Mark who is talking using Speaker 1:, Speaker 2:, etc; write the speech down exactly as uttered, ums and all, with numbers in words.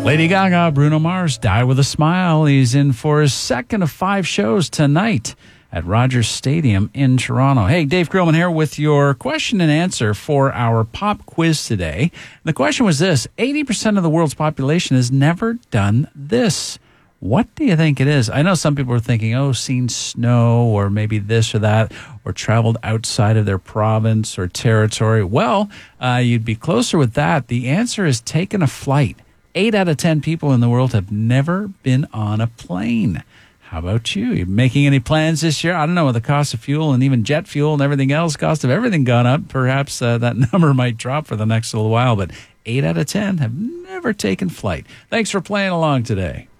Speaker 1: Lady Gaga, Bruno Mars, Die With a Smile. He's in for his second of five shows tonight at Rogers Stadium in Toronto. Hey, Dave Grillman here with your question and answer for our pop quiz today. The question was this: eighty percent of the world's population has never done this. What do you think it is? I know some people are thinking, oh, seen snow or maybe this or that, or traveled outside of their province or territory. Well, uh, you'd be closer with that. The answer is taken a flight. Eight out of ten people in the world have never been on a plane. How about you? You making any plans this year? I don't know, with the cost of fuel and even jet fuel and everything else, cost of everything gone up, perhaps uh, that number might drop for the next little while, but eight out of ten have never taken flight. Thanks for playing along today.